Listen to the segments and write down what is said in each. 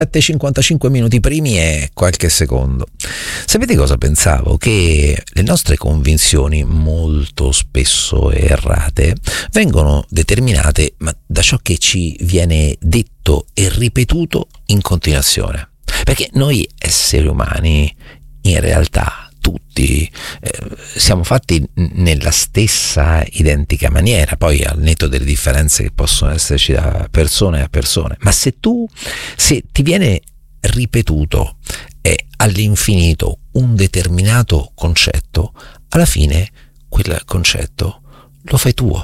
55 minuti primi e qualche secondo. Sapete cosa pensavo? Che le nostre convinzioni, molto spesso errate, vengono determinate da ciò che ci viene detto e ripetuto in continuazione. Perché noi esseri umani, in realtà, tutti siamo fatti nella stessa identica maniera, poi al netto delle differenze che possono esserci da persone a persone, ma se ti viene ripetuto all'infinito un determinato concetto, alla fine quel concetto lo fai tuo.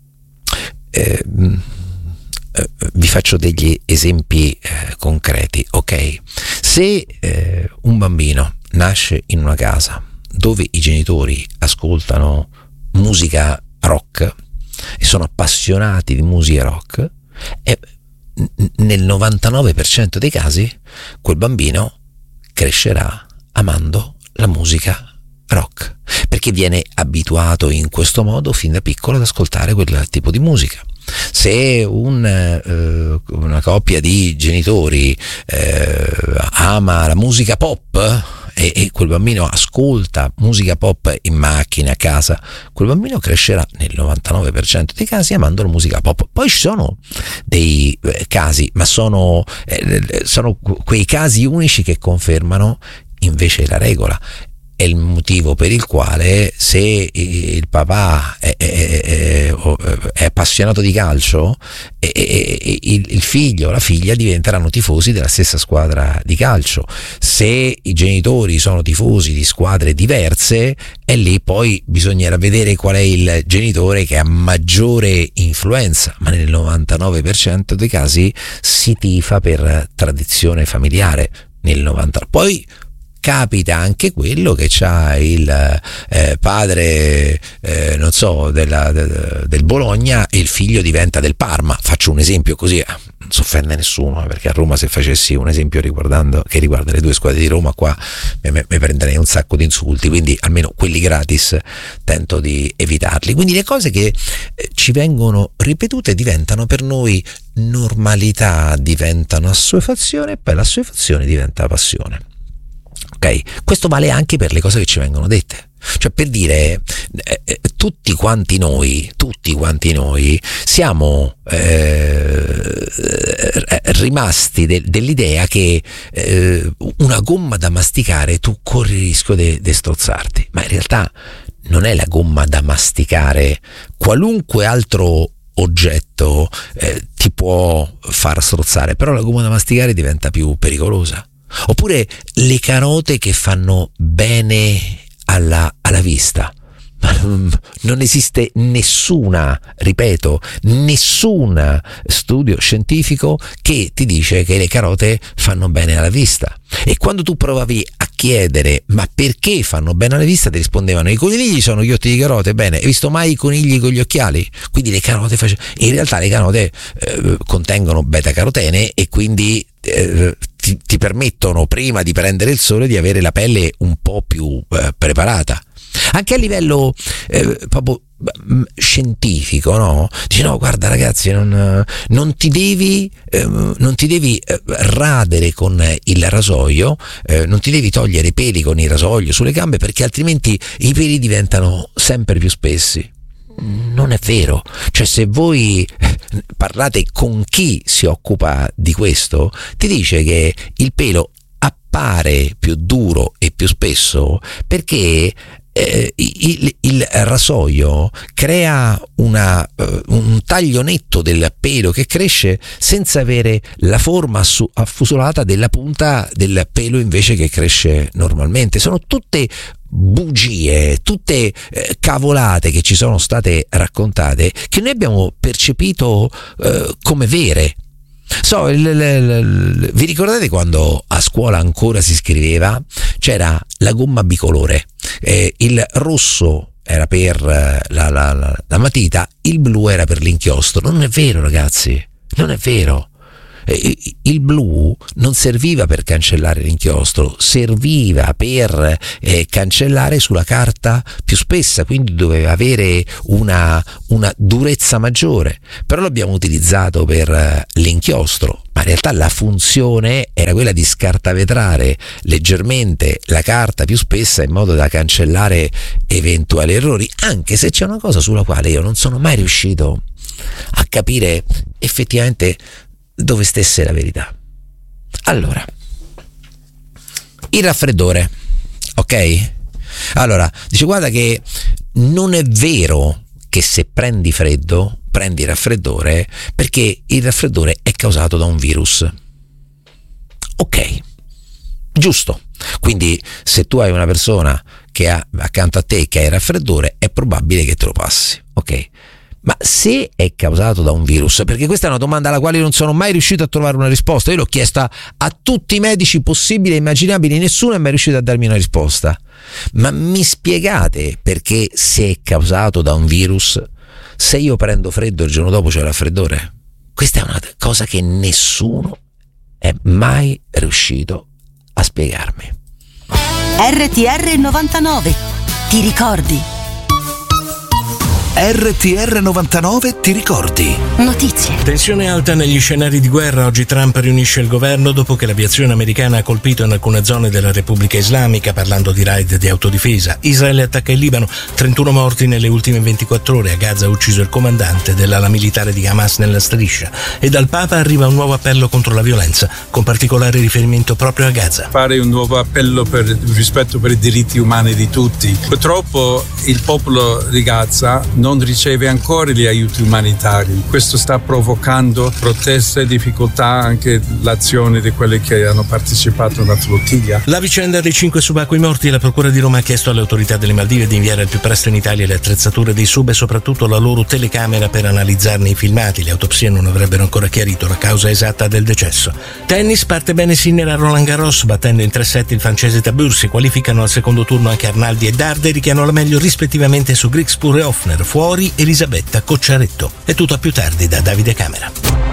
Vi faccio degli esempi concreti, ok? Se un bambino nasce in una casa dove i genitori ascoltano musica rock e sono appassionati di musica rock, e nel 99% dei casi quel bambino crescerà amando la musica rock, perché viene abituato in questo modo fin da piccolo ad ascoltare quel tipo di musica. Se una coppia di genitori ama la musica pop e quel bambino ascolta musica pop in macchina, a casa, quel bambino crescerà nel 99% dei casi amando la musica pop. Poi ci sono dei casi, ma sono quei casi unici che confermano invece la regola. È il motivo per il quale, se il papà è appassionato di calcio, il figlio o la figlia diventeranno tifosi della stessa squadra di calcio. Se i genitori sono tifosi di squadre diverse, e lì poi bisognerà vedere qual è il genitore che ha maggiore influenza, ma nel 99% dei casi si tifa per tradizione familiare. Nel 90%. Poi capita anche quello che c'ha il padre non so del Bologna e il figlio diventa del Parma. Faccio un esempio così, non si offende nessuno, perché a Roma, se facessi un esempio che riguarda le due squadre di Roma, qua mi prenderei un sacco di insulti, quindi almeno quelli gratis tento di evitarli. Quindi le cose che ci vengono ripetute diventano per noi normalità, diventano assuefazione, e poi l'assuefazione diventa passione. Ok, questo vale anche per le cose che ci vengono dette. Cioè, per dire, tutti quanti noi siamo rimasti dell'idea che una gomma da masticare tu corri il rischio di strozzarti, ma in realtà non è la gomma da masticare. Qualunque altro oggetto ti può far strozzare, però la gomma da masticare diventa più pericolosa. Oppure le carote che fanno bene alla vista. Ma non esiste nessun studio scientifico che ti dice che le carote fanno bene alla vista. E quando tu provavi a chiedere ma perché fanno bene alla vista, ti rispondevano: i conigli sono gli occhi di carote. Bene, hai visto mai i conigli con gli occhiali? Quindi le carote in realtà le carote contengono beta carotene, e quindi ti permettono, prima di prendere il sole, di avere la pelle un po' più preparata. Anche a livello proprio scientifico, no? Dici: no, guarda ragazzi, non ti devi radere con il rasoio, non ti devi togliere i peli con il rasoio sulle gambe, perché altrimenti i peli diventano sempre più spessi. Non è vero. Cioè, se voi parlate con chi si occupa di questo, ti dice che il pelo appare più duro e più spesso perché il rasoio crea un taglio netto del pelo che cresce senza avere la forma affusolata della punta del pelo invece che cresce normalmente. Sono tutte bugie, tutte cavolate che ci sono state raccontate, che noi abbiamo percepito come vere. Vi ricordate quando a scuola ancora si scriveva? C'era la gomma bicolore, il rosso era per la matita, il blu era per l'inchiostro. Non è vero, ragazzi, non è vero. Il blu non serviva per cancellare l'inchiostro, serviva per cancellare sulla carta più spessa, quindi doveva avere una durezza maggiore, però l'abbiamo utilizzato per l'inchiostro, ma in realtà la funzione era quella di scartavetrare leggermente la carta più spessa in modo da cancellare eventuali errori, anche se c'è una cosa sulla quale io non sono mai riuscito a capire effettivamente dove stesse la verità. Allora, il raffreddore, ok? Allora, dice guarda che non è vero che se prendi freddo prendi il raffreddore, perché il raffreddore è causato da un virus. Ok, giusto. Quindi se tu hai una persona che ha accanto a te che ha il raffreddore, è probabile che te lo passi, ok? Ma se è causato da un virus, perché questa è una domanda alla quale non sono mai riuscito a trovare una risposta, io l'ho chiesta a tutti i medici possibili e immaginabili, nessuno è mai riuscito a darmi una risposta. Ma mi spiegate perché se è causato da un virus, se io prendo freddo il giorno dopo c'è il raffreddore? Questa è una cosa che nessuno è mai riuscito a spiegarmi. RTR 99, ti ricordi? RTR 99 ti ricordi? Notizie. Tensione alta negli scenari di guerra. Oggi Trump riunisce il governo dopo che l'aviazione americana ha colpito in alcune zone della Repubblica Islamica, parlando di raid di autodifesa. Israele attacca il Libano, 31 morti nelle ultime 24 ore. A Gaza ha ucciso il comandante dell'ala militare di Hamas nella striscia. E dal Papa arriva un nuovo appello contro la violenza, con particolare riferimento proprio a Gaza. Fare un nuovo appello per il rispetto per i diritti umani di tutti. Purtroppo il popolo di Gaza non riceve ancora gli aiuti umanitari. Questo sta provocando proteste e difficoltà anche l'azione di quelli che hanno partecipato alla flottiglia. La vicenda dei 5 subacquei morti. La Procura di Roma ha chiesto alle autorità delle Maldive di inviare al più presto in Italia le attrezzature dei sub e soprattutto la loro telecamera per analizzarne i filmati. Le autopsie non avrebbero ancora chiarito la causa esatta del decesso. Tennis, parte bene Sinner a Roland Garros, battendo in 3-7 il francese Tabur. Si qualificano al secondo turno anche Arnaldi e Darderi, che hanno la meglio rispettivamente su Grigspur e Hoffner. Fuori Elisabetta Cocciaretto. È tutto a più tardi da Davide Camera.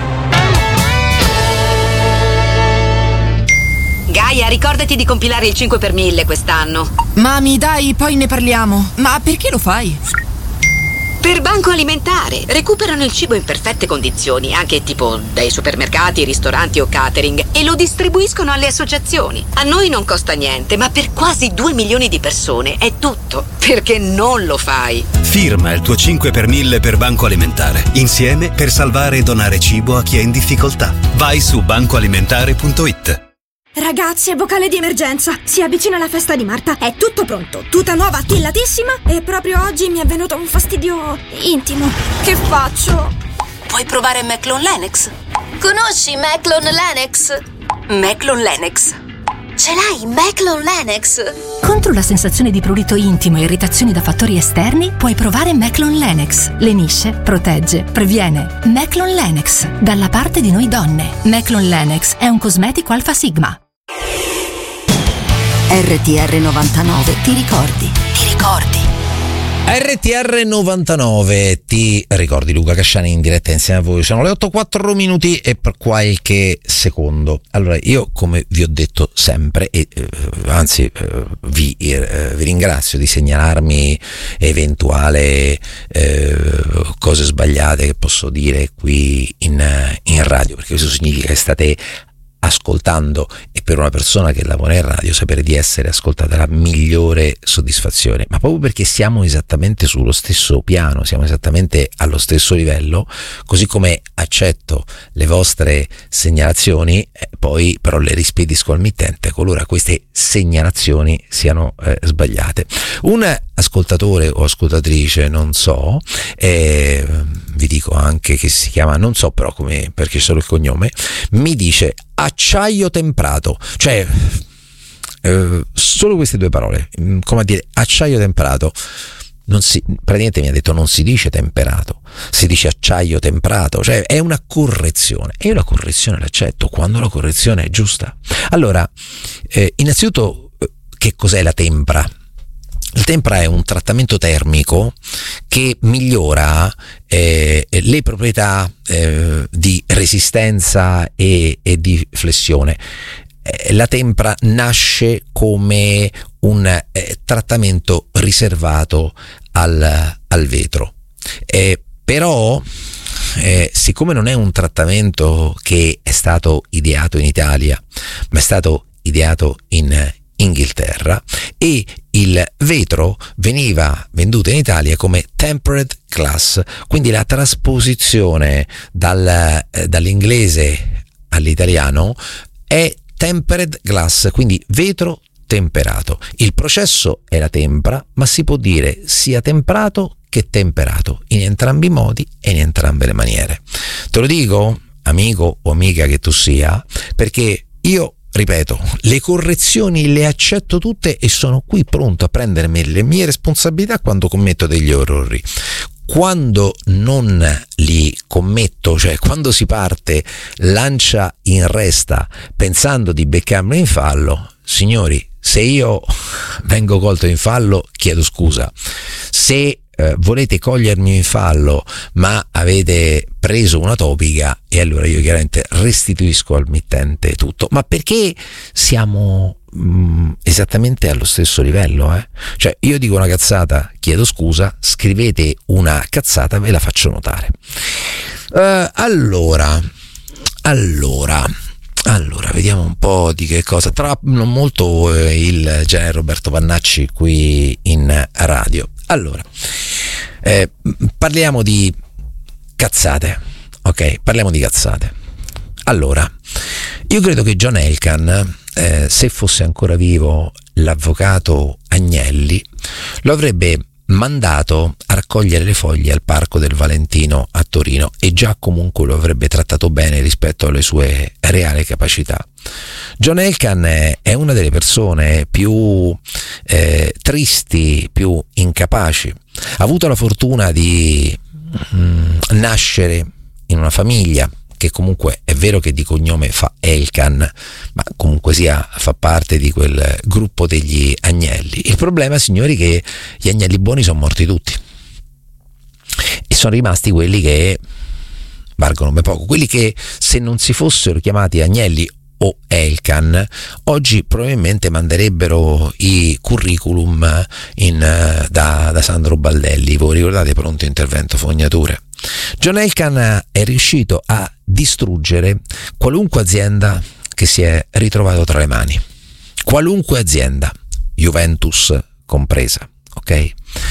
Gaia, ricordati di compilare il 5 per 1000 quest'anno. Mami, dai, poi ne parliamo. Ma perché lo fai? Per Banco Alimentare. Recuperano il cibo in perfette condizioni, anche tipo dai supermercati, ristoranti o catering, e lo distribuiscono alle associazioni. A noi non costa niente, ma per quasi 2 milioni di persone è tutto. Perché non lo fai? Firma il tuo 5 per 1000 per Banco Alimentare. Insieme per salvare e donare cibo a chi è in difficoltà. Vai su bancoalimentare.it. Ragazzi, è vocale di emergenza. Si avvicina la festa di Marta. È tutto pronto. Tuta nuova, tillatissima. E proprio oggi mi è venuto un fastidio intimo. Che faccio? Puoi provare Maclon Lennox. Conosci Maclon Lennox? Maclon Lennox. Ce l'hai, Maclon Lennox? Contro la sensazione di prurito intimo e irritazioni da fattori esterni, puoi provare Maclon Lennox. Lenisce, protegge, previene. Maclon Lennox. Dalla parte di noi donne. Maclon Lennox è un cosmetico Alfa Sigma. RTR 99, ti ricordi? Ti ricordi? RTR 99, ti ricordi? Luca Casciani in diretta insieme a voi. Sono le 8:04 minuti e per qualche secondo. Allora, io come vi ho detto sempre, e anzi vi ringrazio di segnalarmi eventuali cose sbagliate che posso dire qui in radio, perché questo significa che state ascoltando, e per una persona che lavora in radio sapere di essere ascoltata è la migliore soddisfazione, ma proprio perché siamo esattamente sullo stesso piano, siamo esattamente allo stesso livello, così come accetto le vostre segnalazioni, poi però le rispedisco al mittente qualora queste segnalazioni siano sbagliate. Un ascoltatore o ascoltatrice, non so, vi dico anche che si chiama, non so però come, perché solo il cognome, mi dice acciaio temprato, cioè solo queste due parole, come a dire acciaio temprato. Praticamente mi ha detto non si dice temperato, si dice acciaio temprato, cioè è una correzione, e io la correzione l'accetto quando la correzione è giusta. Allora, innanzitutto, che cos'è la tempra? Il tempra è un trattamento termico che migliora le proprietà di resistenza e di flessione. La tempra nasce come un trattamento riservato al vetro, però siccome non è un trattamento che è stato ideato in Italia, ma è stato ideato in Inghilterra, e il vetro veniva venduto in Italia come tempered glass, quindi la trasposizione dall'inglese all'italiano è tempered glass, quindi vetro temperato. Il processo è la tempra, ma si può dire sia temprato che temperato, in entrambi i modi e in entrambe le maniere. Te lo dico, amico o amica che tu sia, perché io, ripeto, le correzioni le accetto tutte e sono qui pronto a prendermi le mie responsabilità quando commetto degli errori. Quando non li commetto, cioè quando si parte lancia in resta pensando di beccarmi in fallo, signori, se io vengo colto in fallo chiedo scusa. Se volete cogliermi in fallo ma avete preso una topica, e allora io chiaramente restituisco al mittente tutto. Ma perché siamo esattamente allo stesso livello, Cioè io dico una cazzata, chiedo scusa, scrivete una cazzata, ve la faccio notare. Allora, vediamo un po' di che cosa. Tra non molto il generale Roberto Pannacci qui in radio. Allora, parliamo di cazzate, ok? Parliamo di cazzate. Allora, io credo che John Elkann, se fosse ancora vivo l'avvocato Agnelli, lo avrebbe mandato a raccogliere le foglie al Parco del Valentino a Torino, e già comunque lo avrebbe trattato bene rispetto alle sue reali capacità. John Elkann è una delle persone più tristi, più incapaci. Ha avuto la fortuna di nascere in una famiglia che comunque è vero che di cognome fa Elkann, ma comunque sia fa parte di quel gruppo degli Agnelli. Il problema, signori, è che gli Agnelli buoni sono morti tutti e sono rimasti quelli che valgono ben poco, quelli che, se non si fossero chiamati Agnelli o Elkann, oggi probabilmente manderebbero i curriculum da Sandro Baldelli. Voi ricordate Pronto Intervento Fognature? John Elkann è riuscito a distruggere qualunque azienda che si è ritrovato tra le mani, qualunque azienda, Juventus compresa, ok?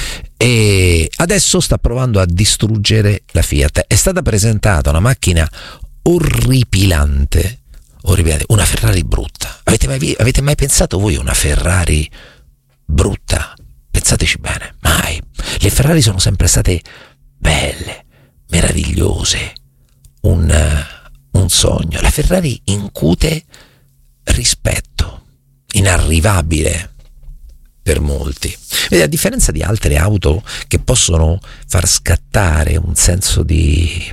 E adesso sta provando a distruggere la Fiat. È stata presentata una macchina orripilante, una Ferrari brutta. Avete mai pensato voi una Ferrari brutta? Pensateci bene, mai. Le Ferrari sono sempre state belle, meravigliose, un sogno. La Ferrari incute rispetto, inarrivabile per molti. Vedi, a differenza di altre auto che possono far scattare un senso di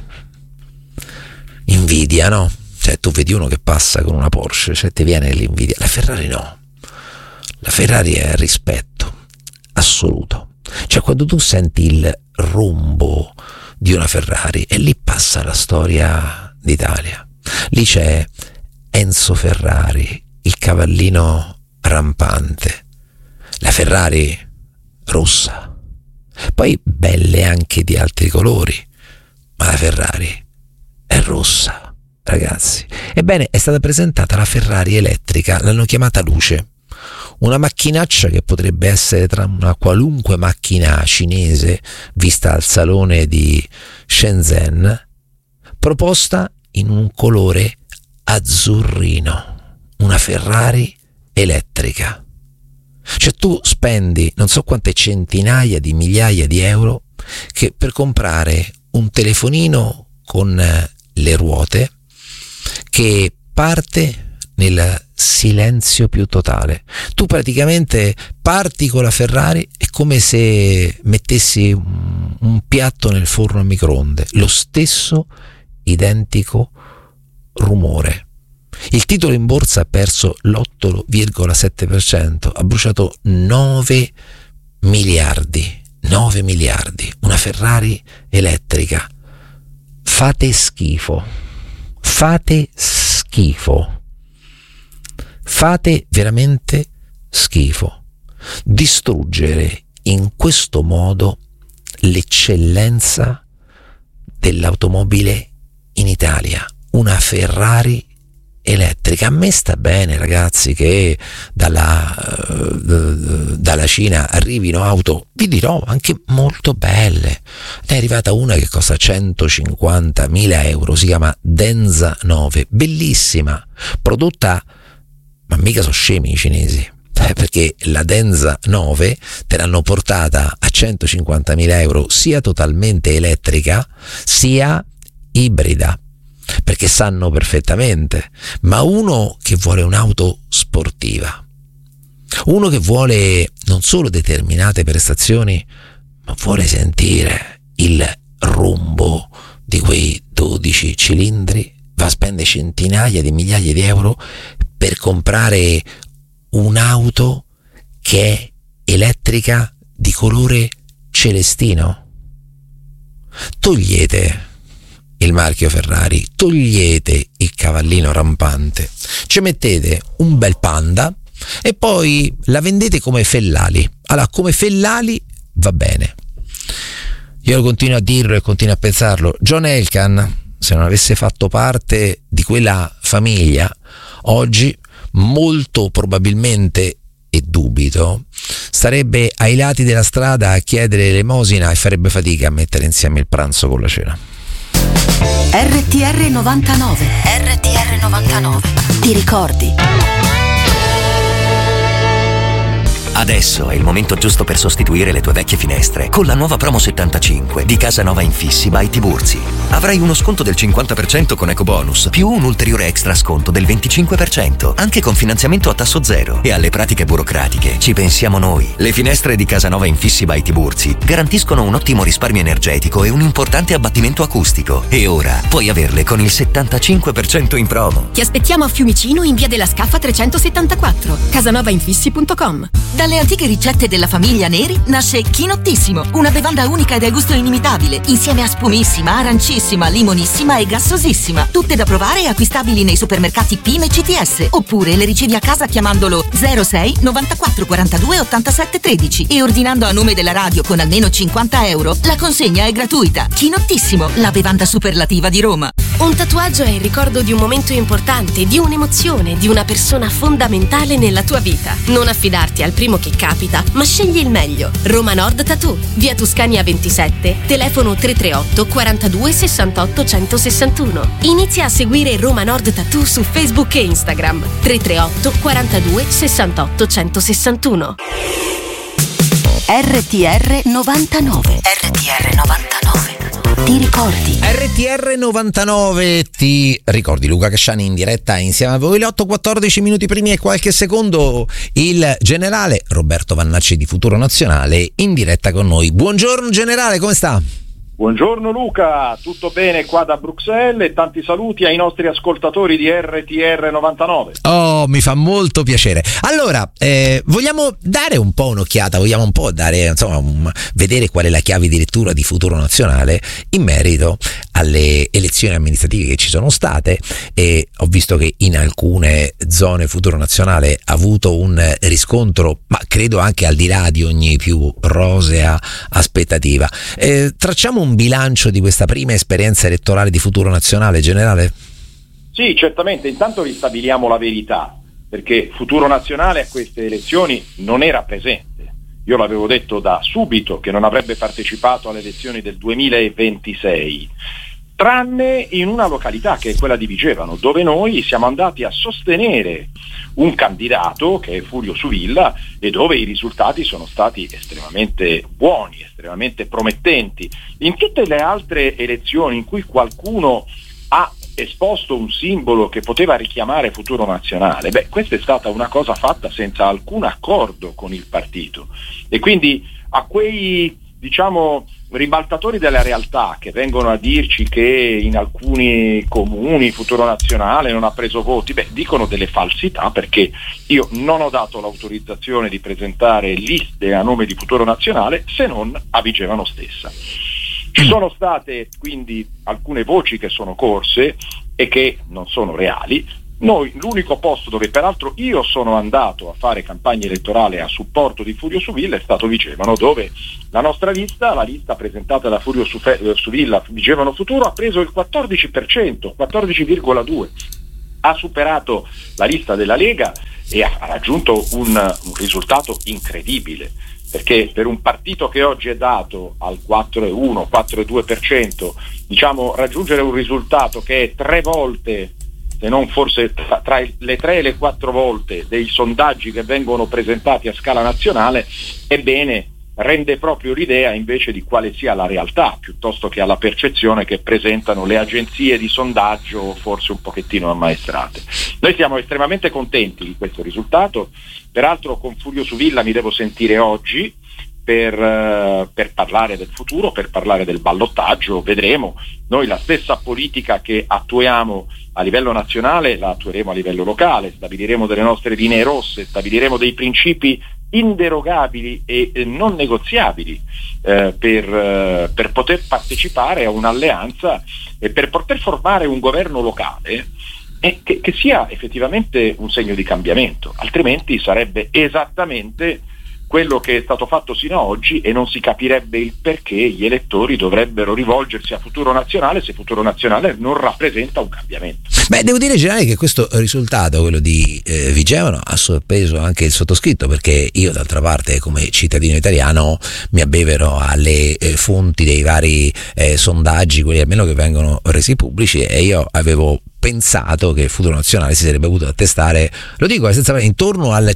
invidia, no? Cioè tu vedi uno che passa con una Porsche, cioè ti viene l'invidia. La Ferrari no. La Ferrari è rispetto assoluto. Cioè quando tu senti il rombo di una Ferrari, e lì passa la storia d'Italia. Lì c'è Enzo Ferrari, il cavallino rampante, la Ferrari rossa, poi belle anche di altri colori, ma la Ferrari è rossa, ragazzi. Ebbene, è stata presentata la Ferrari elettrica, l'hanno chiamata Luce, una macchinaccia che potrebbe essere tra una qualunque macchina cinese vista al salone di Shenzhen, proposta in un colore azzurrino, una Ferrari elettrica. Cioè tu spendi non so quante centinaia di migliaia di euro che per comprare un telefonino con le ruote che parte nel silenzio più totale. Tu praticamente parti con la Ferrari, è come se mettessi un piatto nel forno a microonde, lo stesso identico rumore. Il titolo in borsa ha perso l'8,7%, ha bruciato 9 miliardi, 9 miliardi, una Ferrari elettrica. Fate schifo, fate veramente schifo. Distruggere in questo modo l'eccellenza dell'automobile in Italia, una Ferrari elettrica. A me sta bene, ragazzi, che dalla Cina arrivino auto, vi dirò, anche molto belle. Ne è arrivata una che costa 150.000 euro, si chiama Denza 9, bellissima, prodotta, ma mica sono scemi i cinesi, perché la Denza 9 te l'hanno portata a 150.000 euro, sia totalmente elettrica sia ibrida, perché sanno perfettamente. Ma uno che vuole un'auto sportiva, uno che vuole non solo determinate prestazioni, ma vuole sentire il rumbo di quei 12 cilindri, va a spendere centinaia di migliaia di euro per comprare un'auto che è elettrica di colore celestino. Togliete il marchio Ferrari, togliete il cavallino rampante, ci mettete un bel Panda e poi la vendete come Fellali. Allora, come Fellali va bene. Io continuo a dirlo e continuo a pensarlo. John Elkann, se non avesse fatto parte di quella famiglia, oggi molto probabilmente, e dubito, starebbe ai lati della strada a chiedere elemosina e farebbe fatica a mettere insieme il pranzo con la cena. RTR 99. RTR 99. Ti ricordi? Adesso è il momento giusto per sostituire le tue vecchie finestre con la nuova promo 75 di Casanova Infissi by Tiburzi. Avrai uno sconto del 50% con ecobonus, più un ulteriore extra sconto del 25%, anche con finanziamento a tasso zero. E alle pratiche burocratiche ci pensiamo noi. Le finestre di Casanova Infissi by Tiburzi garantiscono un ottimo risparmio energetico e un importante abbattimento acustico. E ora puoi averle con il 75% in promo. Ti aspettiamo a Fiumicino in via della Scaffa 374, casanovainfissi.com. Dalle antiche ricette della famiglia Neri nasce Chinottissimo, una bevanda unica e dal gusto inimitabile, insieme a spumissima, arancissima, limonissima e gassosissima. Tutte da provare e acquistabili nei supermercati PIM e CTS. Oppure le ricevi a casa chiamandolo 06 94 42 87 13 e ordinando a nome della radio con almeno 50 euro. La consegna è gratuita. Chinottissimo, la bevanda superlativa di Roma. Un tatuaggio è il ricordo di un momento importante, di un'emozione, di una persona fondamentale nella tua vita. Non affidarti al primo che capita, ma scegli il meglio. Roma Nord Tattoo, via Tuscania 27, telefono 338 42 68 161. Inizia a seguire Roma Nord Tattoo su Facebook e Instagram. 338 42 68 161. RTR 99. RTR 99. Ti ricordi? RTR 99, ti ricordi? Luca Casciani in diretta insieme a voi. Le 8:14 minuti primi e qualche secondo, il generale Roberto Vannacci di Futuro Nazionale in diretta con noi. Buongiorno generale, come sta? Buongiorno Luca, tutto bene qua da Bruxelles e tanti saluti ai nostri ascoltatori di RTR 99. Oh, mi fa molto piacere. Allora, vogliamo dare un po' un'occhiata, vogliamo un po' dare, insomma, vedere qual è la chiave di lettura di Futuro Nazionale in merito alle elezioni amministrative che ci sono state, e ho visto che in alcune zone Futuro Nazionale ha avuto un riscontro, ma credo anche al di là di ogni più rosea aspettativa. Tracciamo un bilancio di questa prima esperienza elettorale di Futuro Nazionale, generale? Sì, certamente. Intanto ristabiliamo la verità, perché Futuro Nazionale a queste elezioni non era presente. Io l'avevo detto da subito che non avrebbe partecipato alle elezioni del 2026, tranne in una località che è quella di Vigevano, dove noi siamo andati a sostenere un candidato che è Furio Suvilla e dove i risultati sono stati estremamente buoni, estremamente promettenti. In tutte le altre elezioni in cui qualcuno ha esposto un simbolo che poteva richiamare Futuro Nazionale, questa è stata una cosa fatta senza alcun accordo con il partito, e quindi a quei ribaltatori della realtà che vengono a dirci che in alcuni comuni Futuro Nazionale non ha preso voti, dicono delle falsità, perché io non ho dato l'autorizzazione di presentare liste a nome di Futuro Nazionale se non a Vigevano stessa. Ci sono state quindi alcune voci che sono corse e che non sono reali. Noi, l'unico posto dove peraltro io sono andato a fare campagna elettorale a supporto di Furio Suvilla è stato Vigevano, dove la nostra lista, la lista presentata da Furio Suvilla, Vigevano Futuro, ha preso il 14%, 14,2%. Ha superato la lista della Lega e ha raggiunto un risultato incredibile, perché per un partito che oggi è dato al 4,1, 4,2%, diciamo, raggiungere un risultato che è 3 volte, se non forse tra le 3 e le 4 volte dei sondaggi che vengono presentati a scala nazionale, ebbene rende proprio l'idea invece di quale sia la realtà, piuttosto che alla percezione che presentano le agenzie di sondaggio, forse un pochettino ammaestrate. Noi siamo estremamente contenti di questo risultato, peraltro con Furio Suvilla mi devo sentire oggi per parlare del futuro, per parlare del ballottaggio. Vedremo, noi la stessa politica che attuiamo a livello nazionale la attueremo a livello locale, stabiliremo delle nostre linee rosse, stabiliremo dei principi inderogabili e non negoziabili per poter partecipare a un'alleanza e per poter formare un governo locale che sia effettivamente un segno di cambiamento, altrimenti sarebbe esattamente quello che è stato fatto sino ad oggi e non si capirebbe il perché gli elettori dovrebbero rivolgersi a Futuro Nazionale se Futuro Nazionale non rappresenta un cambiamento. Devo dire, Generale, che questo risultato, quello di Vigevano, ha sorpreso anche il sottoscritto, perché io d'altra parte come cittadino italiano mi abbevero alle fonti dei vari sondaggi, quelli almeno che vengono resi pubblici, e io avevo pensato che Futuro Nazionale si sarebbe potuto attestare, lo dico senza intorno al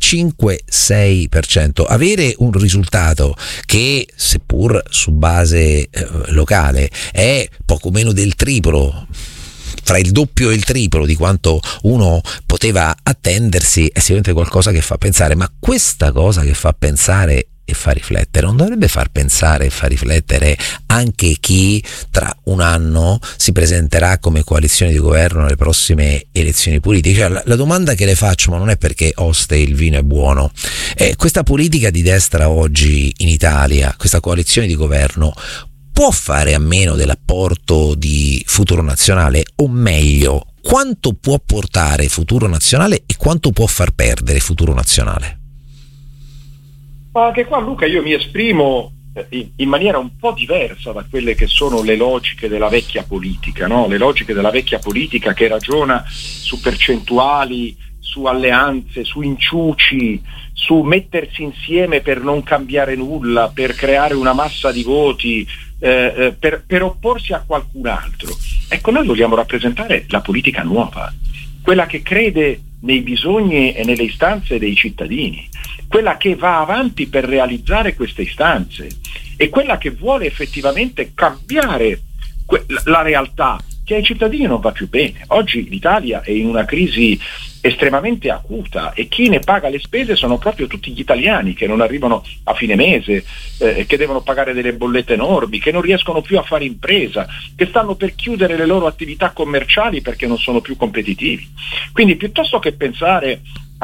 5-6%. Avere un risultato che, seppur su base locale, è poco meno del triplo, fra il doppio e il triplo di quanto uno poteva attendersi, è sicuramente qualcosa che fa pensare. Ma questa cosa che fa pensare e fa riflettere non dovrebbe far pensare e far riflettere anche chi tra un anno si presenterà come coalizione di governo alle prossime elezioni politiche? Cioè, la domanda che le faccio, ma non è perché Oste il vino è buono, questa politica di destra oggi in Italia, questa coalizione di governo, può fare a meno dell'apporto di Futuro Nazionale? O meglio, quanto può portare Futuro Nazionale e quanto può far perdere Futuro Nazionale? Anche qua, Luca, io mi esprimo in maniera un po' diversa da quelle che sono le logiche della vecchia politica, no? Le logiche della vecchia politica che ragiona su percentuali, su alleanze, su inciuci, su mettersi insieme per non cambiare nulla, per creare una massa di voti, per opporsi a qualcun altro. Ecco, noi vogliamo rappresentare la politica nuova, quella che crede nei bisogni e nelle istanze dei cittadini, quella che va avanti per realizzare queste istanze e quella che vuole effettivamente cambiare la realtà che ai cittadini non va più bene. Oggi l'Italia è in una crisi estremamente acuta e chi ne paga le spese sono proprio tutti gli italiani che non arrivano a fine mese, che devono pagare delle bollette enormi, che non riescono più a fare impresa, che stanno per chiudere le loro attività commerciali perché non sono più competitivi. Quindi piuttosto che pensare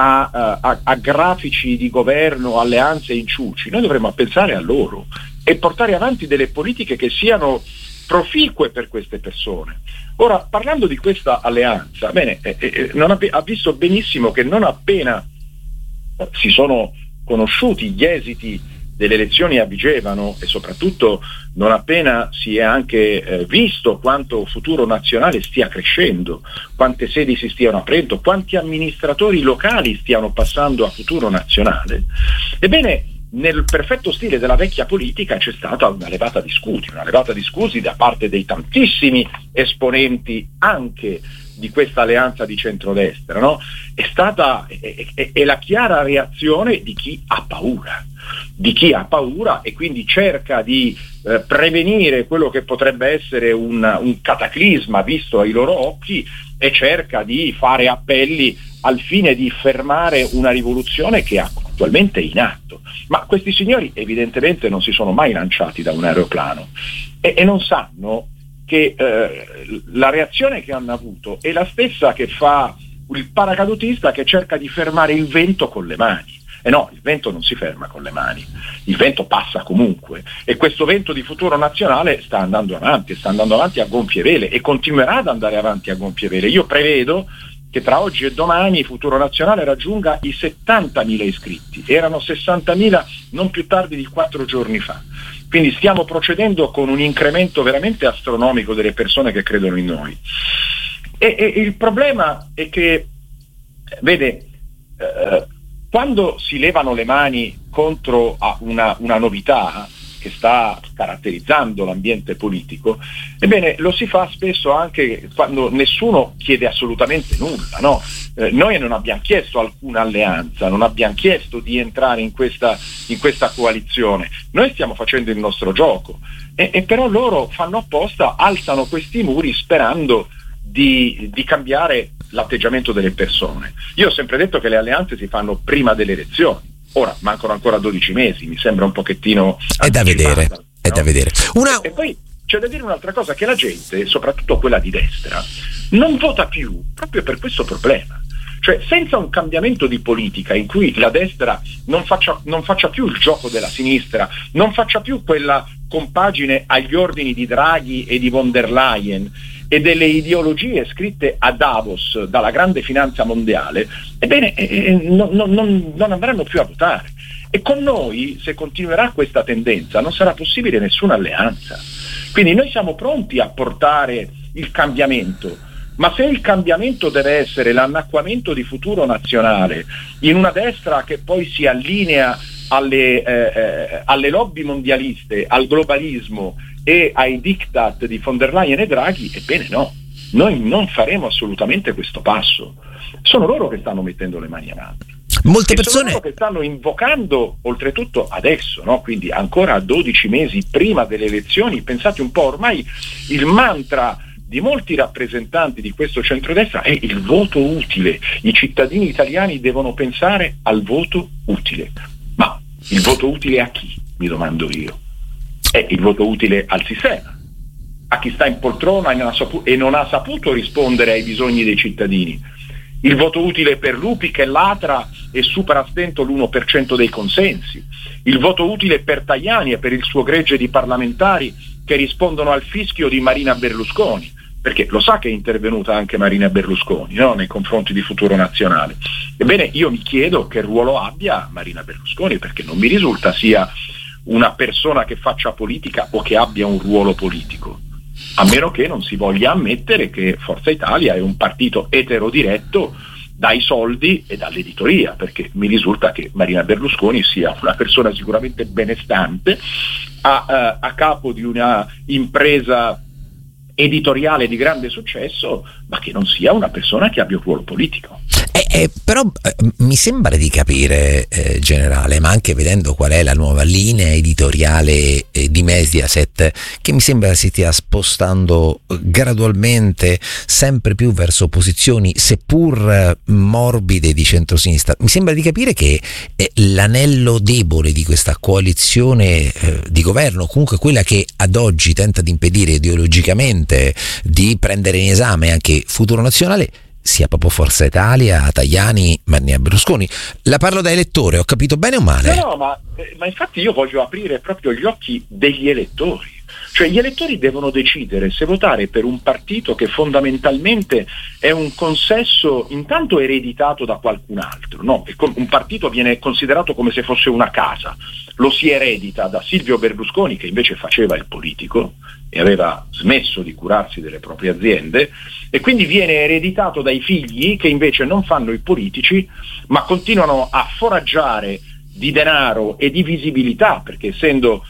a grafici di governo, alleanze e inciuci, noi dovremmo pensare a loro e portare avanti delle politiche che siano proficue per queste persone. Ora, parlando di questa alleanza, ha visto benissimo che non appena si sono conosciuti gli esiti delle elezioni a Vigevano e soprattutto non appena si è anche visto quanto Futuro Nazionale stia crescendo, quante sedi si stiano aprendo, quanti amministratori locali stiano passando a Futuro Nazionale, ebbene, nel perfetto stile della vecchia politica c'è stata una levata di scudi da parte dei tantissimi esponenti anche di questa alleanza di centrodestra, no? È stata la chiara reazione di chi ha paura e quindi cerca di prevenire quello che potrebbe essere un cataclisma visto ai loro occhi e cerca di fare appelli al fine di fermare una rivoluzione che attualmente in atto. Ma questi signori evidentemente non si sono mai lanciati da un aeroplano e non sanno che la reazione che hanno avuto è la stessa che fa il paracadutista che cerca di fermare il vento con le mani. E no, il vento non si ferma con le mani, il vento passa comunque, e questo vento di Futuro Nazionale sta andando avanti a gonfie vele e continuerà ad andare avanti a gonfie vele. Io prevedo che tra oggi e domani Futuro Nazionale raggiunga i 70.000 iscritti, erano 60.000 non più tardi di 4 giorni fa. Quindi stiamo procedendo con un incremento veramente astronomico delle persone che credono in noi. E il problema è che, vede, quando si levano le mani contro una novità che sta caratterizzando l'ambiente politico, ebbene lo si fa spesso anche quando nessuno chiede assolutamente nulla, no? Noi non abbiamo chiesto alcuna alleanza, non abbiamo chiesto di entrare in questa coalizione, noi stiamo facendo il nostro gioco e però loro fanno apposta, alzano questi muri sperando di cambiare l'atteggiamento delle persone. Io ho sempre detto che le alleanze si fanno prima delle elezioni. Ora mancano ancora 12 mesi, mi sembra un pochettino è da vedere, no? È da vedere. E poi c'è da dire un'altra cosa, che la gente, soprattutto quella di destra, non vota più proprio per questo problema. Cioè, senza un cambiamento di politica in cui la destra non faccia più il gioco della sinistra, non faccia più quella compagine agli ordini di Draghi e di von der Leyen e delle ideologie scritte a Davos dalla grande finanza mondiale, ebbene non andranno più a votare. E con noi, se continuerà questa tendenza, non sarà possibile nessuna alleanza. Quindi noi siamo pronti a portare il cambiamento, ma se il cambiamento deve essere l'annacquamento di Futuro Nazionale in una destra che poi si allinea alle lobby mondialiste, al globalismo e ai diktat di von der Leyen e Draghi, ebbene no, noi non faremo assolutamente questo passo. Sono loro che stanno mettendo le mani avanti. Molte persone sono loro che stanno invocando, oltretutto adesso, no? Quindi ancora 12 mesi prima delle elezioni, pensate un po', ormai il mantra di molti rappresentanti di questo centrodestra è il voto utile. I cittadini italiani devono pensare al voto utile. Ma il voto utile a chi? Mi domando io. È il voto utile al sistema, a chi sta in poltrona e non ha saputo rispondere ai bisogni dei cittadini. Il voto utile per Lupi che latra e supera a stento l'1% dei consensi. Il voto utile per Tajani e per il suo gregge di parlamentari che rispondono al fischio di Marina Berlusconi, perché lo sa che è intervenuta anche Marina Berlusconi, no? Nei confronti di Futuro Nazionale. Ebbene, io mi chiedo che ruolo abbia Marina Berlusconi, perché non mi risulta sia una persona che faccia politica o che abbia un ruolo politico, a meno che non si voglia ammettere che Forza Italia è un partito eterodiretto dai soldi e dall'editoria, perché mi risulta che Marina Berlusconi sia una persona sicuramente benestante, a capo di una impresa editoriale di grande successo, ma che non sia una persona che abbia un ruolo politico. Però mi sembra di capire, generale, ma anche vedendo qual è la nuova linea editoriale di Mediaset, che mi sembra si stia spostando gradualmente sempre più verso posizioni seppur morbide di centrosinistra. Mi sembra di capire che l'anello debole di questa coalizione di governo, comunque quella che ad oggi tenta di impedire ideologicamente di prendere in esame anche Futuro Nazionale, sia proprio Forza Italia, Tajani, Marina Berlusconi. La parlo da elettore, ho capito bene o male? No, ma infatti io voglio aprire proprio gli occhi degli elettori. Cioè gli elettori devono decidere se votare per un partito che fondamentalmente è un consesso intanto ereditato da qualcun altro, no? Un partito viene considerato come se fosse una casa, lo si eredita da Silvio Berlusconi, che invece faceva il politico e aveva smesso di curarsi delle proprie aziende, e quindi viene ereditato dai figli che invece non fanno i politici ma continuano a foraggiare di denaro e di visibilità, perché essendo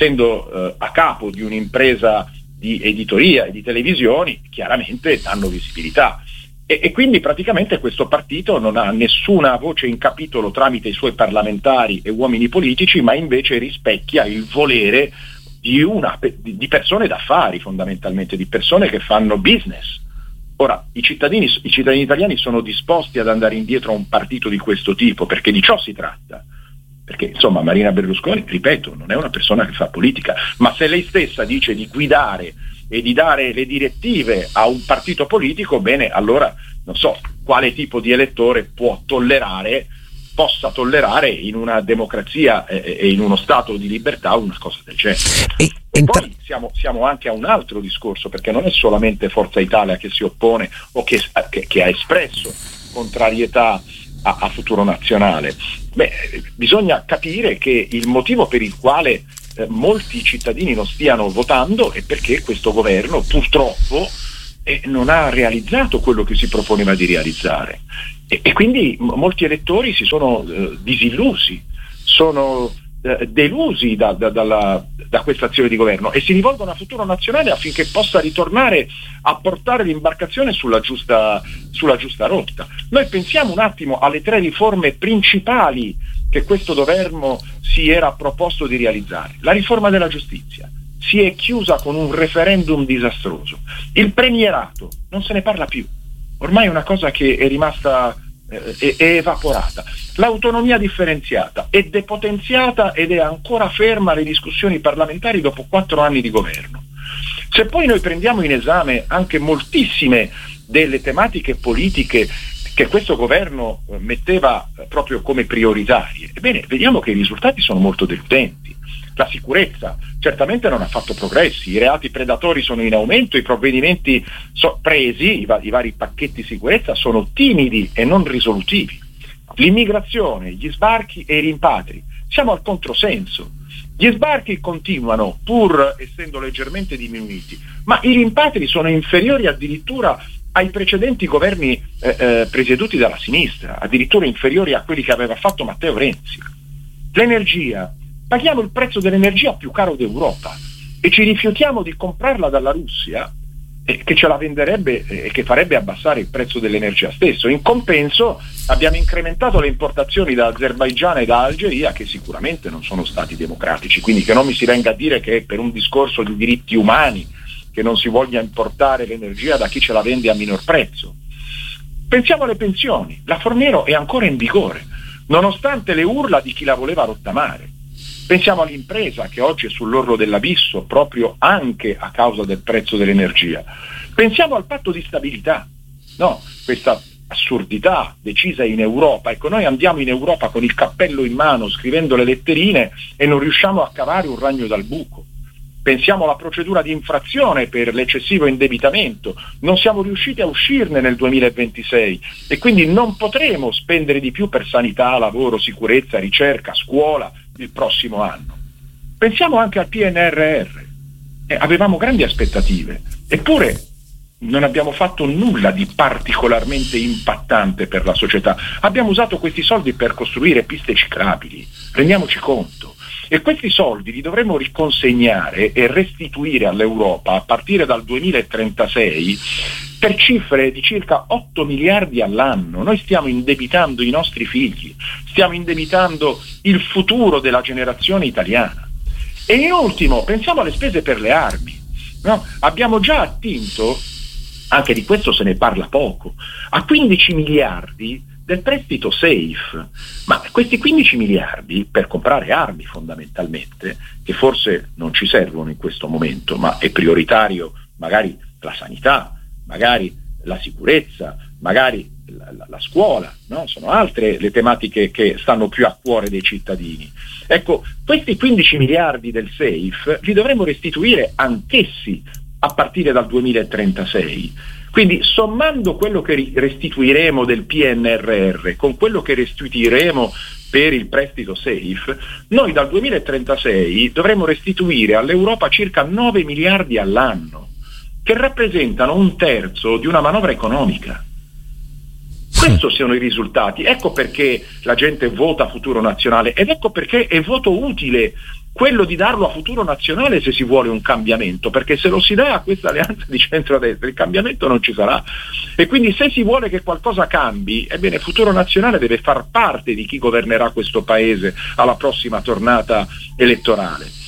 a capo di un'impresa di editoria e di televisioni, chiaramente danno visibilità. E quindi praticamente questo partito non ha nessuna voce in capitolo tramite i suoi parlamentari e uomini politici, ma invece rispecchia il volere di persone d'affari, fondamentalmente, di persone che fanno business. Ora, i cittadini italiani sono disposti ad andare indietro a un partito di questo tipo, perché di ciò si tratta. perché insomma Marina Berlusconi, ripeto, non è una persona che fa politica, ma se lei stessa dice di guidare e di dare le direttive a un partito politico, bene, allora non so quale tipo di elettore possa tollerare in una democrazia e in uno stato di libertà una cosa del genere. E poi siamo anche a un altro discorso, perché non è solamente Forza Italia che si oppone o che ha espresso contrarietà a Futuro Nazionale. Bisogna capire che il motivo per il quale molti cittadini non stiano votando è perché questo governo purtroppo non ha realizzato quello che si proponeva di realizzare, e quindi molti elettori si sono disillusi, sono delusi da questa azione di governo, e si rivolgono a Futuro Nazionale affinché possa ritornare a portare l'imbarcazione sulla giusta rotta. Noi pensiamo un attimo alle 3 riforme principali che questo governo si era proposto di realizzare. La riforma della giustizia si è chiusa con un referendum disastroso. Il premierato non se ne parla più, ormai è una cosa che è rimasta è evaporata. L'autonomia differenziata è depotenziata ed è ancora ferma alle discussioni parlamentari dopo 4 anni di governo. Se poi noi prendiamo in esame anche moltissime delle tematiche politiche che questo governo metteva proprio come prioritarie, ebbene, vediamo che i risultati sono molto deludenti. La sicurezza certamente non ha fatto progressi, i reati predatori sono in aumento, i provvedimenti presi, i vari pacchetti sicurezza sono timidi e non risolutivi. L'immigrazione, gli sbarchi e i rimpatri, siamo al controsenso. Gli sbarchi continuano pur essendo leggermente diminuiti, ma i rimpatri sono inferiori addirittura ai precedenti governi presieduti dalla sinistra, addirittura inferiori a quelli che aveva fatto Matteo Renzi. L'energia, paghiamo il prezzo dell'energia più caro d'Europa e ci rifiutiamo di comprarla dalla Russia, che ce la venderebbe e che farebbe abbassare il prezzo dell'energia stesso. In compenso abbiamo incrementato le importazioni da Azerbaigian e da Algeria, che sicuramente non sono stati democratici, quindi che non mi si venga a dire che è per un discorso di diritti umani che non si voglia importare l'energia da chi ce la vende a minor prezzo. Pensiamo alle pensioni, la Fornero è ancora in vigore, nonostante le urla di chi la voleva rottamare. Pensiamo all'impresa che oggi è sull'orlo dell'abisso proprio anche a causa del prezzo dell'energia. Pensiamo al patto di stabilità, no? Questa assurdità decisa in Europa. Ecco, noi andiamo in Europa con il cappello in mano scrivendo le letterine e non riusciamo a cavare un ragno dal buco. Pensiamo alla procedura di infrazione per l'eccessivo indebitamento, non siamo riusciti a uscirne nel 2026 e quindi non potremo spendere di più per sanità, lavoro, sicurezza, ricerca, scuola il prossimo anno. Pensiamo anche al PNRR, avevamo grandi aspettative, eppure non abbiamo fatto nulla di particolarmente impattante per la società. Abbiamo usato questi soldi per costruire piste ciclabili, rendiamoci conto. E questi soldi li dovremo riconsegnare e restituire all'Europa a partire dal 2036 per cifre di circa 8 miliardi all'anno. Noi stiamo indebitando i nostri figli, stiamo indebitando il futuro della generazione italiana. E in ultimo, pensiamo alle spese per le armi. No? Abbiamo già attinto, anche di questo se ne parla poco, a 15 miliardi del prestito SAFE, ma questi 15 miliardi per comprare armi fondamentalmente, che forse non ci servono in questo momento, ma è prioritario magari la sanità, magari la sicurezza, magari la scuola, no? Sono altre le tematiche che stanno più a cuore dei cittadini. Ecco, questi 15 miliardi del SAFE li dovremo restituire anch'essi a partire dal 2036. Quindi sommando quello che restituiremo del PNRR con quello che restituiremo per il prestito SAFE, noi dal 2036 dovremo restituire all'Europa circa 9 miliardi all'anno, che rappresentano 1/3 di una manovra economica. Questi sono i risultati, ecco perché la gente vota Futuro Nazionale ed ecco perché è voto utile quello di darlo a Futuro Nazionale se si vuole un cambiamento, perché se lo si dà a questa alleanza di centrodestra il cambiamento non ci sarà, e quindi se si vuole che qualcosa cambi, ebbene Futuro Nazionale deve far parte di chi governerà questo paese alla prossima tornata elettorale.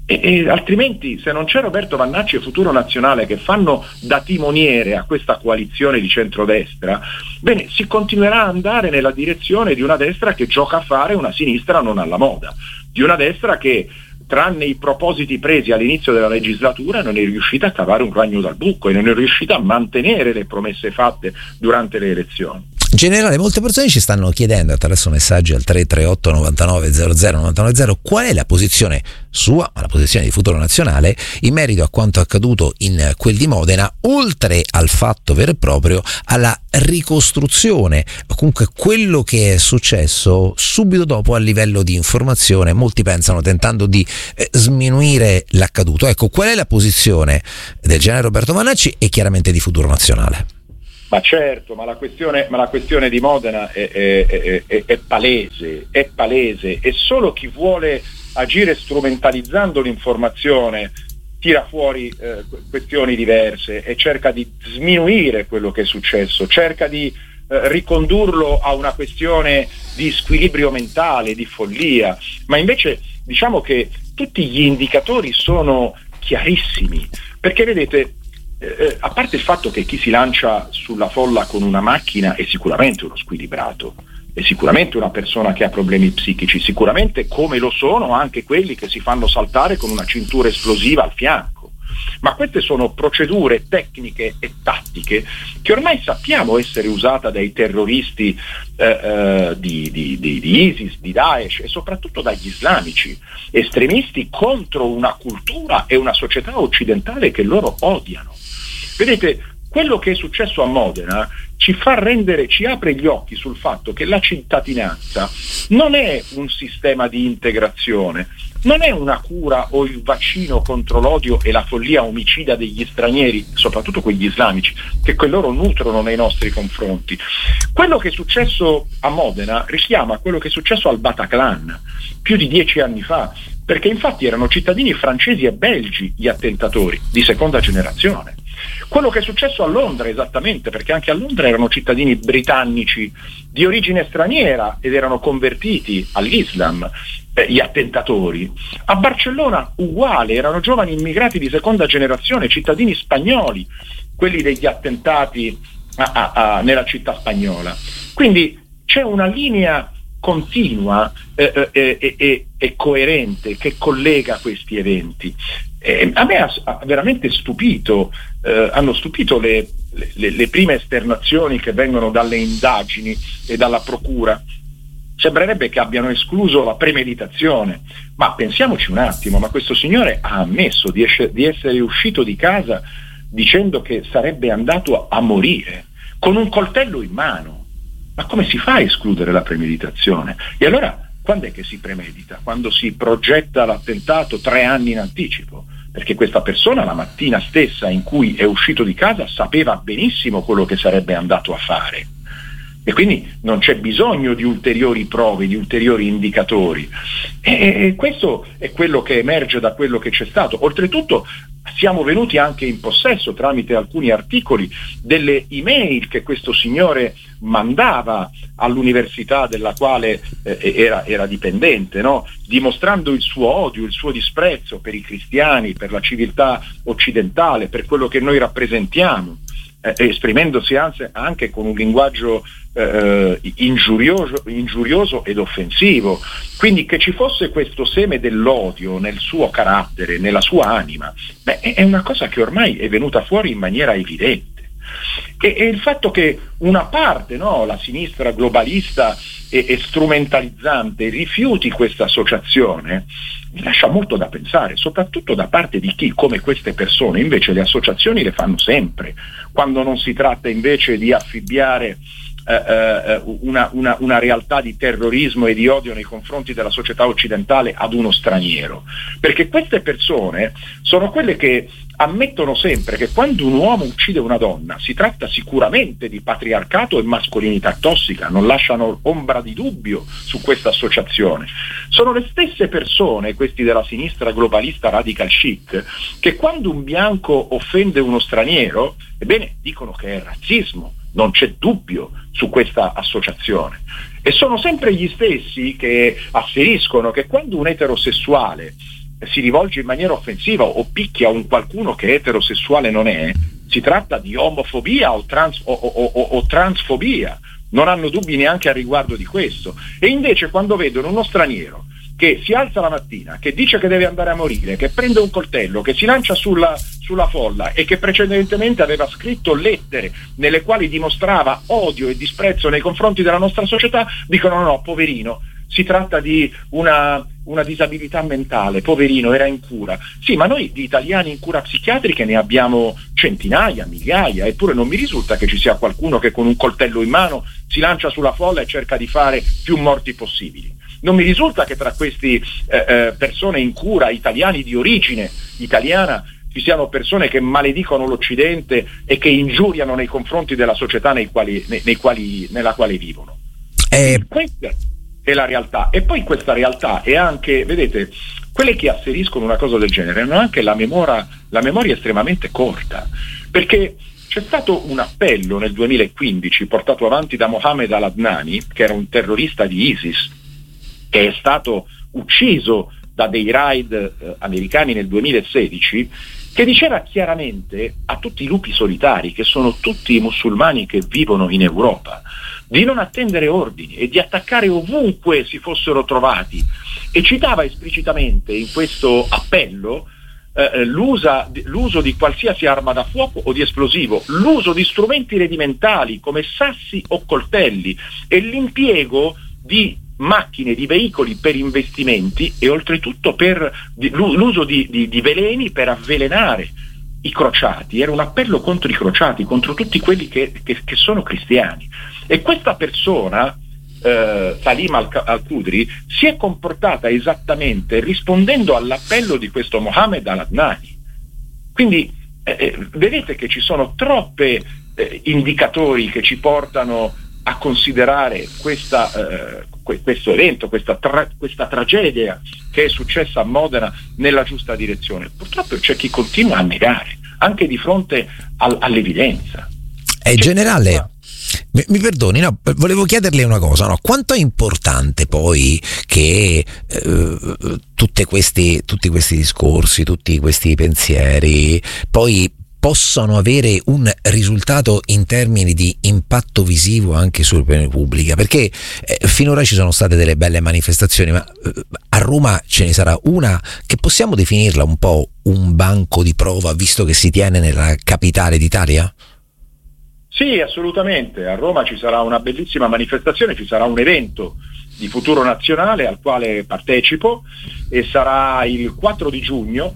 E altrimenti, se non c'è Roberto Vannacci e Futuro Nazionale che fanno da timoniere a questa coalizione di centrodestra, bene, si continuerà ad andare nella direzione di una destra che gioca a fare una sinistra non alla moda, di una destra che, tranne i propositi presi all'inizio della legislatura, non è riuscita a cavare un ragno dal buco e non è riuscita a mantenere le promesse fatte durante le elezioni. In generale, molte persone ci stanno chiedendo attraverso messaggi al 338 99 00 990 qual è la posizione sua, la posizione di Futuro Nazionale in merito a quanto accaduto in quel di Modena, oltre al fatto vero e proprio alla ricostruzione, comunque quello che è successo subito dopo a livello di informazione, molti pensano tentando di sminuire l'accaduto. Ecco, qual è la posizione del generale Roberto Vannacci e chiaramente di Futuro Nazionale? Ma certo, ma la questione di Modena è palese, e solo chi vuole agire strumentalizzando l'informazione tira fuori questioni diverse e cerca di sminuire quello che è successo, cerca di ricondurlo a una questione di squilibrio mentale, di follia, ma invece diciamo che tutti gli indicatori sono chiarissimi, perché vedete, a parte il fatto che chi si lancia sulla folla con una macchina è sicuramente uno squilibrato, è sicuramente una persona che ha problemi psichici, sicuramente come lo sono anche quelli che si fanno saltare con una cintura esplosiva al fianco, ma queste sono procedure tecniche e tattiche che ormai sappiamo essere usate dai terroristi di ISIS, di Daesh e soprattutto dagli islamici, estremisti contro una cultura e una società occidentale che loro odiano. Vedete, quello che è successo a Modena ci apre gli occhi sul fatto che la cittadinanza non è un sistema di integrazione, non è una cura o il vaccino contro l'odio e la follia omicida degli stranieri, soprattutto quegli islamici, che loro nutrono nei nostri confronti. Quello che è successo a Modena richiama quello che è successo al Bataclan più di 10 anni fa, perché infatti erano cittadini francesi e belgi gli attentatori di seconda generazione. Quello che è successo a Londra esattamente, perché anche a Londra erano cittadini britannici di origine straniera ed erano convertiti all'Islam, gli attentatori. A Barcellona uguale, erano giovani immigrati di seconda generazione, cittadini spagnoli, quelli degli attentati nella città spagnola. Quindi c'è una linea continua e coerente che collega questi eventi. A me ha veramente stupito, hanno stupito le prime esternazioni che vengono dalle indagini e dalla procura. Sembrerebbe che abbiano escluso la premeditazione, ma pensiamoci un attimo, ma questo signore ha ammesso di essere uscito di casa dicendo che sarebbe andato a morire con un coltello in mano. Ma come si fa a escludere la premeditazione? E allora quando è che si premedita? Quando si progetta l'attentato 3 anni in anticipo, perché questa persona la mattina stessa in cui è uscito di casa sapeva benissimo quello che sarebbe andato a fare, e quindi non c'è bisogno di ulteriori prove, di ulteriori indicatori, e questo è quello che emerge da quello che c'è stato. Oltretutto siamo venuti anche in possesso, tramite alcuni articoli, delle email che questo signore mandava all'università della quale era dipendente, no? Dimostrando il suo odio, il suo disprezzo per i cristiani, per la civiltà occidentale, per quello che noi rappresentiamo, esprimendosi anche con un linguaggio ingiurioso ed offensivo. Quindi che ci fosse questo seme dell'odio nel suo carattere, nella sua anima, è una cosa che ormai è venuta fuori in maniera evidente. E il fatto che una parte, no, la sinistra globalista e strumentalizzante rifiuti questa associazione mi lascia molto da pensare, soprattutto da parte di chi, come queste persone, invece le associazioni le fanno sempre, quando non si tratta invece di affibbiare una realtà di terrorismo e di odio nei confronti della società occidentale ad uno straniero, perché queste persone sono quelle che ammettono sempre che quando un uomo uccide una donna si tratta sicuramente di patriarcato e mascolinità tossica, non lasciano ombra di dubbio su questa associazione. Sono le stesse persone, questi della sinistra globalista radical chic, che quando un bianco offende uno straniero, ebbene, dicono che è razzismo. Non c'è dubbio su questa associazione, e sono sempre gli stessi che asseriscono che quando un eterosessuale si rivolge in maniera offensiva o picchia un qualcuno che eterosessuale non è, si tratta di omofobia o transfobia, non hanno dubbi neanche a riguardo di questo. E invece quando vedono uno straniero che si alza la mattina, che dice che deve andare a morire, che prende un coltello, che si lancia sulla folla e che precedentemente aveva scritto lettere nelle quali dimostrava odio e disprezzo nei confronti della nostra società, dicono no, poverino, si tratta di una disabilità mentale, poverino, era in cura. Sì, ma noi di italiani in cura psichiatriche ne abbiamo centinaia, migliaia, eppure non mi risulta che ci sia qualcuno che con un coltello in mano si lancia sulla folla e cerca di fare più morti possibili. Non mi risulta che tra questi persone in cura, italiani di origine italiana, ci siano persone che maledicono l'Occidente e che ingiuriano nei confronti della società nella quale vivono. Questa è la realtà. E poi questa realtà è anche, vedete, quelle che asseriscono una cosa del genere hanno anche la memoria estremamente corta, perché c'è stato un appello nel 2015 portato avanti da Mohammed al-Adnani, che era un terrorista di ISIS, che è stato ucciso da dei raid americani nel 2016, che diceva chiaramente a tutti i lupi solitari, che sono tutti i musulmani che vivono in Europa, di non attendere ordini e di attaccare ovunque si fossero trovati, e citava esplicitamente in questo appello l'uso di qualsiasi arma da fuoco o di esplosivo, l'uso di strumenti rudimentali come sassi o coltelli e l'impiego di macchine, di veicoli per investimenti e oltretutto per l'uso di veleni per avvelenare i crociati. Era un appello contro i crociati, contro tutti quelli che sono cristiani. E questa persona, Salim al-Qudri, si è comportata esattamente rispondendo all'appello di questo Mohammed al-Adnani. Quindi vedete che ci sono troppe indicatori che ci portano a considerare questo evento, questa tragedia che è successa a Modena nella giusta direzione. Purtroppo c'è chi continua a negare, anche di fronte all'evidenza. Generale, mi perdoni, no, volevo chiederle una cosa, no? Quanto è importante poi che tutti questi discorsi, tutti questi pensieri poi possano avere un risultato in termini di impatto visivo anche sull'opinione pubblica, perché finora ci sono state delle belle manifestazioni, ma a Roma ce ne sarà una che possiamo definirla un po' un banco di prova, visto che si tiene nella capitale d'Italia? Sì, assolutamente. A Roma ci sarà una bellissima manifestazione, ci sarà un evento di Futuro Nazionale al quale partecipo, e sarà il 4 di giugno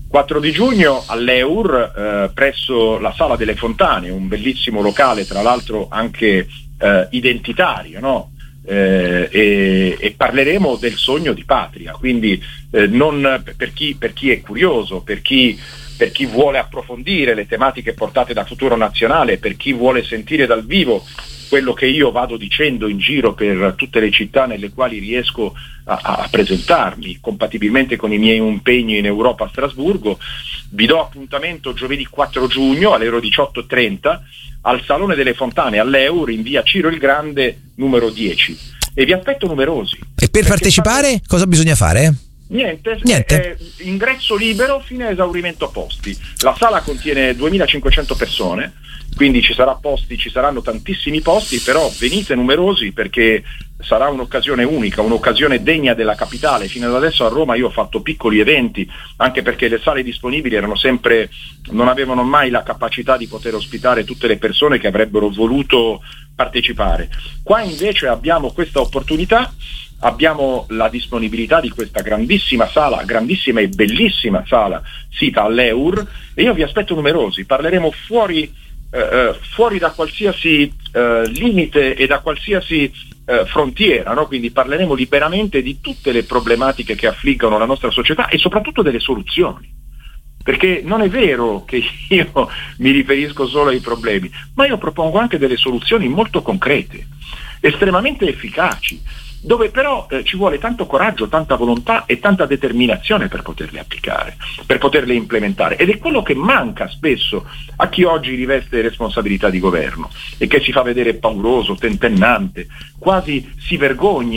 all'Eur, presso la Sala delle Fontane, un bellissimo locale, tra l'altro anche identitario, no? E parleremo del sogno di patria, quindi non per chi è curioso, per chi vuole approfondire le tematiche portate da Futuro Nazionale, per chi vuole sentire dal vivo quello che io vado dicendo in giro per tutte le città nelle quali riesco a presentarmi, compatibilmente con i miei impegni in Europa a Strasburgo. Vi do appuntamento giovedì 4 giugno alle ore 18:30 al Salone delle Fontane all'Eur in via Ciro il Grande numero 10, e vi aspetto numerosi. E per partecipare cosa bisogna fare? Niente. Ingresso libero fino a esaurimento posti. La sala contiene 2500 persone, quindi ci saranno tantissimi posti, però venite numerosi perché sarà un'occasione unica, un'occasione degna della capitale. Fino ad adesso a Roma io ho fatto piccoli eventi, anche perché le sale disponibili non avevano mai la capacità di poter ospitare tutte le persone che avrebbero voluto partecipare. Qua invece abbiamo questa opportunità. Abbiamo la disponibilità di questa grandissima e bellissima sala sita all'Eur, e io vi aspetto numerosi. Parleremo fuori da qualsiasi limite e da qualsiasi frontiera, no? Quindi parleremo liberamente di tutte le problematiche che affliggono la nostra società e soprattutto delle soluzioni, perché non è vero che io mi riferisco solo ai problemi, ma io propongo anche delle soluzioni molto concrete, estremamente efficaci, dove però ci vuole tanto coraggio, tanta volontà e tanta determinazione per poterle applicare, per poterle implementare, ed è quello che manca spesso a chi oggi riveste responsabilità di governo e che si fa vedere pauroso, tentennante, quasi si vergogna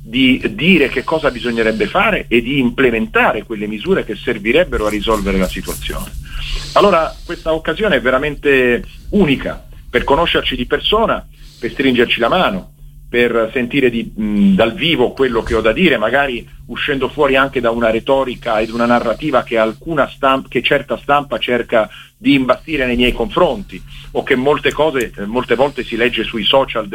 di dire che cosa bisognerebbe fare e di implementare quelle misure che servirebbero a risolvere la situazione. Allora questa occasione è veramente unica per conoscerci di persona, per stringerci la mano, per sentire dal vivo quello che ho da dire, magari uscendo fuori anche da una retorica ed una narrativa che certa stampa cerca di imbastire nei miei confronti, o che molte volte si leggono sui social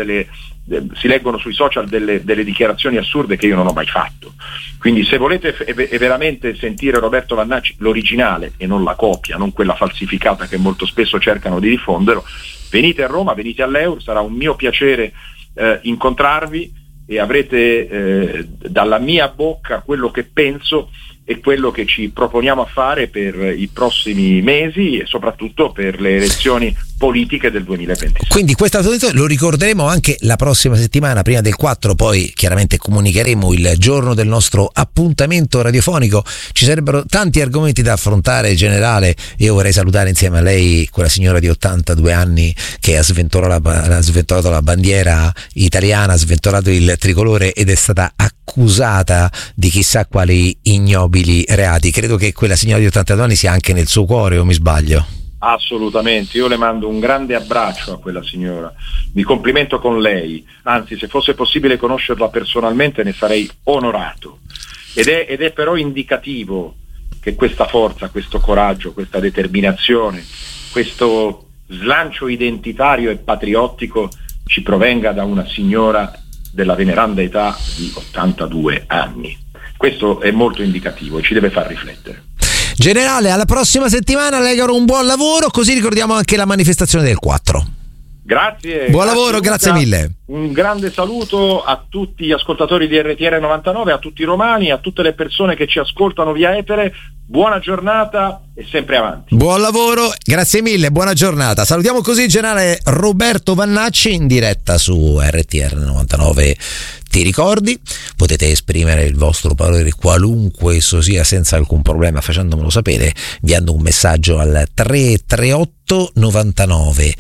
delle dichiarazioni assurde che io non ho mai fatto. Quindi se volete veramente sentire Roberto Vannacci, l'originale e non la copia, non quella falsificata che molto spesso cercano di diffonderlo, venite a Roma, venite all'Eur, sarà un mio piacere incontrarvi e avrete dalla mia bocca quello che penso e quello che ci proponiamo a fare per i prossimi mesi e soprattutto per le elezioni politiche del 2026. Quindi questo lo ricorderemo anche la prossima settimana, prima del 4, poi chiaramente comunicheremo il giorno del nostro appuntamento radiofonico. Ci sarebbero tanti argomenti da affrontare, generale. Io vorrei salutare insieme a lei quella signora di 82 anni che ha sventolato la bandiera italiana, ha sventolato il tricolore ed è stata accusata di chissà quali ignobili reati. Credo che quella signora di 82 anni sia anche nel suo cuore, o mi sbaglio? Assolutamente, io le mando un grande abbraccio a quella signora, mi complimento con lei, anzi se fosse possibile conoscerla personalmente ne sarei onorato, ed è però indicativo che questa forza, questo coraggio, questa determinazione, questo slancio identitario e patriottico ci provenga da una signora della veneranda età di 82 anni. Questo è molto indicativo e ci deve far riflettere. Generale, alla prossima settimana, le auguro un buon lavoro, così ricordiamo anche la manifestazione del 4. Grazie. Buon lavoro, grazie mille. Un grande saluto a tutti gli ascoltatori di RTR 99, a tutti i romani, a tutte le persone che ci ascoltano via etere. Buona giornata e sempre avanti. Buon lavoro, grazie mille, buona giornata. Salutiamo così il generale Roberto Vannacci in diretta su RTR 99. Ti ricordi? Potete esprimere il vostro parere qualunque esso sia senza alcun problema facendomelo sapere inviando un messaggio al 338 99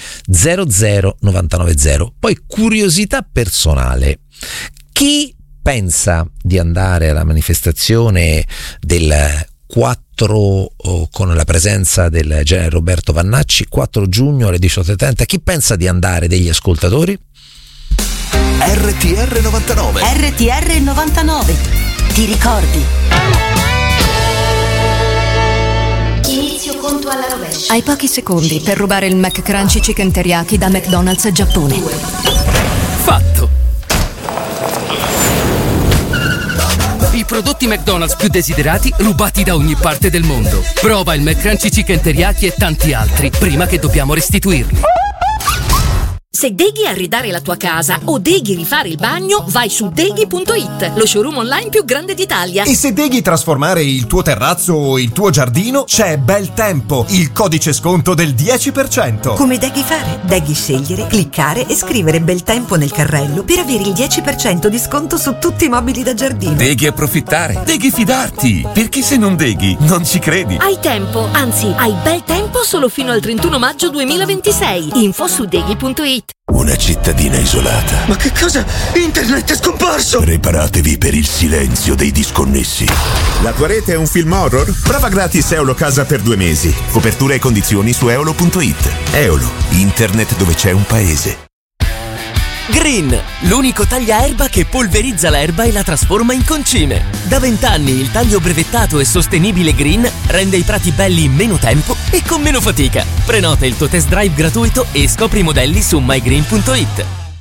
00 990. Poi curiosità personale: chi pensa di andare alla manifestazione del 4 con la presenza del generale Roberto Vannacci, 4 giugno alle 18:30, chi pensa di andare degli ascoltatori? RTR 99. RTR 99. Ti ricordi? Inizio conto alla rovescia. Hai pochi secondi per rubare il McCrunchy Chicken Teriyaki da McDonald's Giappone. Fatto. I prodotti McDonald's più desiderati rubati da ogni parte del mondo. Prova il McCrunchy Chicken Teriyaki e tanti altri prima che dobbiamo restituirli. Se deghi arredare la tua casa o deghi rifare il bagno, vai su deghi.it, lo showroom online più grande d'Italia. E se deghi trasformare il tuo terrazzo o il tuo giardino, c'è Bel Tempo, il codice sconto del 10%. Come deghi fare? Deghi scegliere, cliccare e scrivere Bel Tempo nel carrello per avere il 10% di sconto su tutti i mobili da giardino. Deghi approfittare, deghi fidarti, perché se non deghi non ci credi. Hai tempo, anzi hai bel tempo solo fino al 31 maggio 2026. Info su deghi.it. Una cittadina isolata. Ma che cosa? Internet è scomparso! Preparatevi per il silenzio dei disconnessi. La tua rete è un film horror? Prova gratis Eolo Casa per 2 mesi. Copertura e condizioni su eolo.it. Eolo, internet dove c'è un paese. Green, l'unico tagliaerba che polverizza l'erba e la trasforma in concime. Da 20 anni il taglio brevettato e sostenibile Green rende i prati belli in meno tempo e con meno fatica. Prenota il tuo test drive gratuito e scopri i modelli su mygreen.it.